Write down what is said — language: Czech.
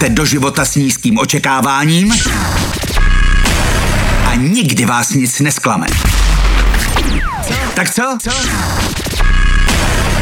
jdete do života s nízkým očekáváním a nikdy vás nic nesklame. Tak co?